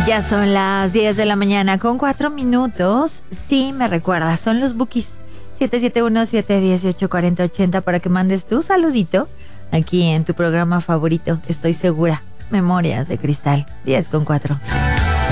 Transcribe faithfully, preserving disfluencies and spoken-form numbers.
Ya son las diez de la mañana con cuatro minutos. Sí, me recuerdas, son los Bukis. siete siete uno, siete uno ocho, cuatro cero ocho cero para que mandes tu saludito aquí en tu programa favorito. Estoy segura. Memorias de Cristal. diez con cuatro.